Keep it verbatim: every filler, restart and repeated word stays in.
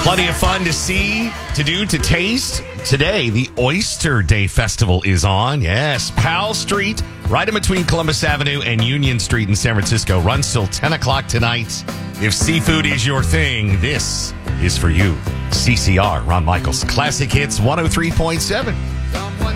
Plenty of fun to see, to do, to taste. Today, the Oyster Day Festival is on. Yes, Powell Street, right in between Columbus Avenue and Union Street in San Francisco. Runs till ten o'clock tonight. If seafood is your thing, this is for you. C C R, Ron Michaels, Classic Hits one oh three point seven.